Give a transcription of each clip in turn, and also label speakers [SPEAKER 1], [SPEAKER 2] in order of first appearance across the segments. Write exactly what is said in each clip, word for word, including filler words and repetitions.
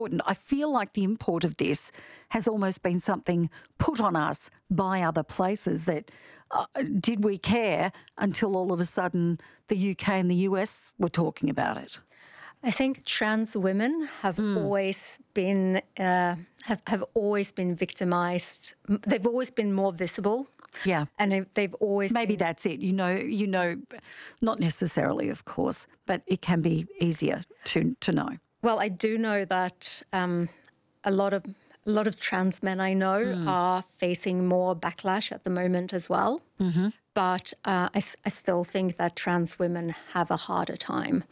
[SPEAKER 1] I feel like the import of this has almost been something put on us by other places that uh, did we care until all of a sudden the U K and the U S were talking about it.
[SPEAKER 2] I think trans women have mm. always been uh, have, have always been victimized. They've always been more visible.
[SPEAKER 1] Yeah.
[SPEAKER 2] And they've always
[SPEAKER 1] Maybe
[SPEAKER 2] been...
[SPEAKER 1] that's it. You know, you know, not necessarily, of course, but it can be easier to to know.
[SPEAKER 2] Well, I do know that um, a lot of a lot of trans men I know mm. are facing more backlash at the moment as well.
[SPEAKER 1] Mm-hmm.
[SPEAKER 2] But uh, I, I still think that trans women have a harder time.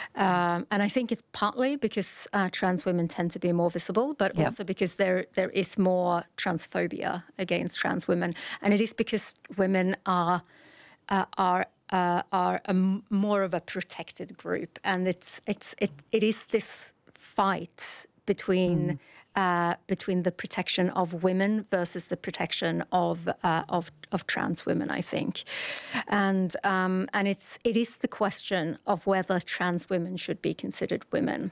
[SPEAKER 2] Um, and I think it's partly because uh, trans women tend to be more visible, but yep. also because there there is more transphobia against trans women. And it is because women are uh, are uh, are a m- more of a protected group. And it's it's it it is this fight between... Mm. Uh, between the protection of women versus the protection of uh, of, of trans women, I think, and um, and it's it is the question of whether trans women should be considered women,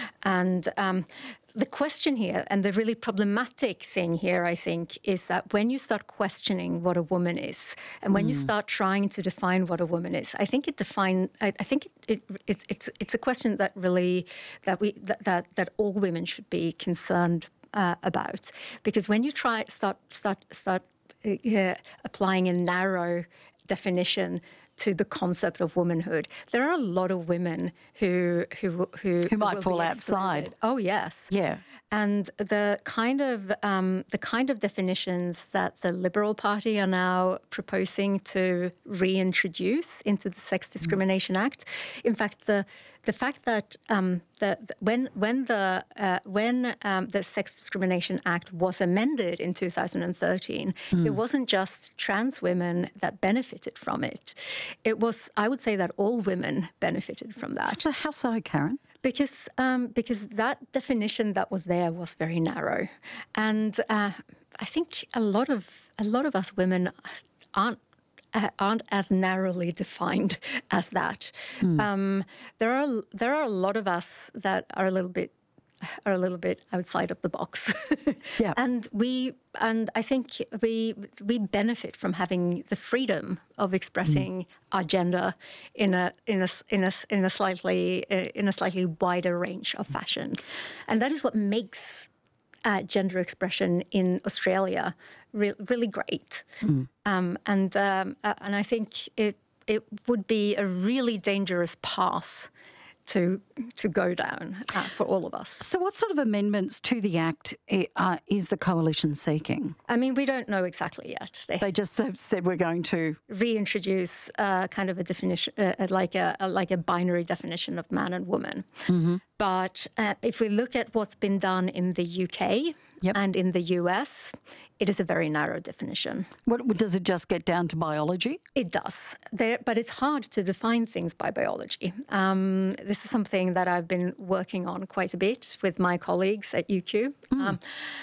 [SPEAKER 2] and um, the question here and the really problematic thing here, I think, is that when you start questioning what a woman is, and when mm. you start trying to define what a woman is, I think it define. I, I think it, it, it it's it's a question that really that we that that, that all women should be concerned Uh, about, because when you try start start start uh, applying a narrow definition to the concept of womanhood, there are a lot of women who who who,
[SPEAKER 1] who might fall outside.
[SPEAKER 2] Oh yes,
[SPEAKER 1] yeah.
[SPEAKER 2] And the kind of um, the kind of definitions that the Liberal Party are now proposing to reintroduce into the Sex Discrimination mm. Act. In fact, the the fact that um, the, the when when the uh, when um, the Sex Discrimination Act was amended in two thousand thirteen, mm. it wasn't just trans women that benefited from it. It was, I would say, that all women benefited from that.
[SPEAKER 1] So how so, Karen?
[SPEAKER 2] Because um, because that definition that was there was very narrow, and uh, I think a lot of a lot of us women aren't uh, aren't as narrowly defined as that. Mm. Um, there are there are a lot of us that are a little bit are a little bit outside of the box,
[SPEAKER 1] yeah.
[SPEAKER 2] And we and I think we we benefit from having the freedom of expressing mm. our gender in a in a in a in a slightly in a slightly wider range of fashions, and that is what makes uh, gender expression in Australia re- really great. Mm. Um, and um, uh, and I think it it would be a really dangerous path to to go down uh, for all of us.
[SPEAKER 1] So what sort of amendments to the Act uh, is the Coalition seeking?
[SPEAKER 2] I mean, we don't know exactly yet.
[SPEAKER 1] They, they just have said we're going to...
[SPEAKER 2] reintroduce uh, kind of a definition, uh, like a, a like a binary definition of man and woman.
[SPEAKER 1] Mm-hmm.
[SPEAKER 2] But uh, if we look at what's been done in the U K yep. and in the U S, it is a very narrow definition.
[SPEAKER 1] What, does it just get down to biology?
[SPEAKER 2] It does, there, but it's hard to define things by biology. Um, this is something that I've been working on quite a bit with my colleagues at U Q. Mm. Um,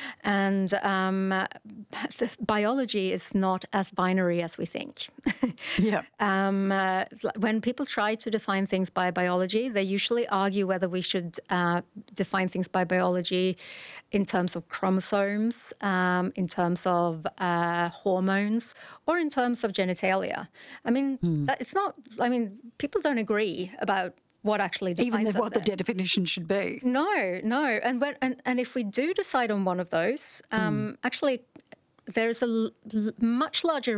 [SPEAKER 2] and um, the biology is not as binary as we think.
[SPEAKER 1] yeah.
[SPEAKER 2] Um, uh, when people try to define things by biology, they usually argue whether we should uh, define things by biology in terms of chromosomes, um, in terms of uh, hormones, or in terms of genitalia. I mean, mm. that, it's not, I mean, people don't agree about what actually defines
[SPEAKER 1] Even
[SPEAKER 2] us
[SPEAKER 1] what the
[SPEAKER 2] then.
[SPEAKER 1] definition should be.
[SPEAKER 2] No, no. And when and, and if we do decide on one of those, um, mm. actually, there's a l- much larger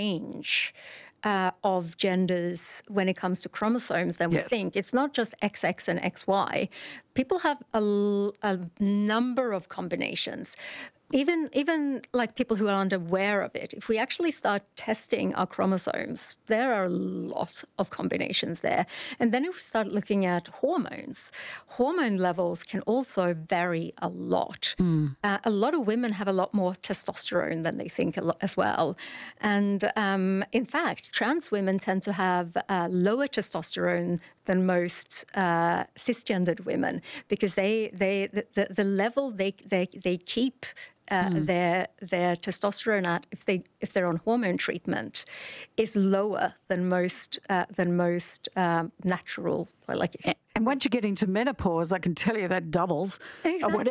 [SPEAKER 2] range Uh, of genders when it comes to chromosomes than we
[SPEAKER 1] yes.
[SPEAKER 2] think. It's not just X X and X Y. People have a, a number of combinations. Even even like people who are unaware of it, if we actually start testing our chromosomes, there are a lot of combinations there. And then if we start looking at hormones, hormone levels can also vary a lot. Mm. Uh, a lot of women have a lot more testosterone than they think a lot as well. And um, in fact, trans women tend to have uh, lower testosterone than most uh, cisgendered women because they they the, the, the level they they they keep uh, mm. their their testosterone at if they if they're on hormone treatment is lower than most uh, than most um, natural like
[SPEAKER 1] And once you get into menopause, I can tell you that doubles.
[SPEAKER 2] Exactly.